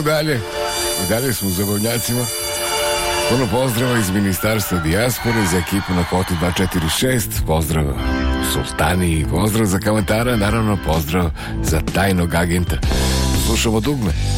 dalje smo u zabavnjacima. Puno pozdrava iz Ministarstva dijaspore za ekipu na kvotu 246. Pozdrav Sultani i pozdrav za komentara. Naravno pozdrav za tajnog agenta. Slušamo dugme.